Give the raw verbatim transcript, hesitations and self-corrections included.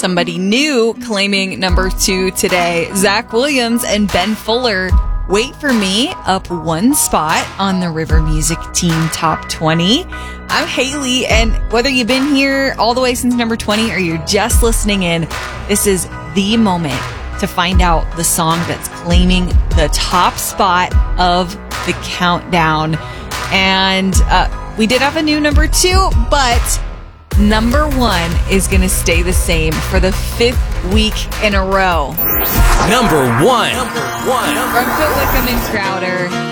Somebody new claiming number two today. Zach Williams and Ben Fuller, Wait for Me, up one spot on the River Music Team Top twenty. I'm Haley, and whether you've been here all the way since number twenty or you're just listening in, this is the moment to find out the song that's claiming the top spot of the countdown. And uh, we did have a new number two, but number one is going to stay the same for the fifth week in a row. Number one. Number one. From Phil Wickham and Crowder,